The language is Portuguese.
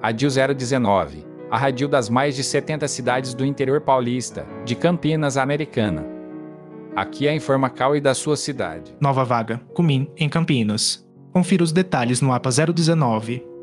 Radil 019. A radil das mais de 70 cidades do interior paulista, de Campinas, Americana. Aqui é a Informacal e da sua cidade. Nova vaga, Cumim, em Campinas. Confira os detalhes no APA 019.